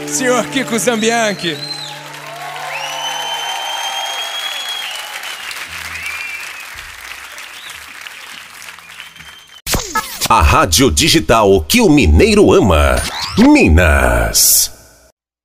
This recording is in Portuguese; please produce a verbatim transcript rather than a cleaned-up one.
senhor Kiko Zambianchi. A rádio digital que o mineiro ama. Minas.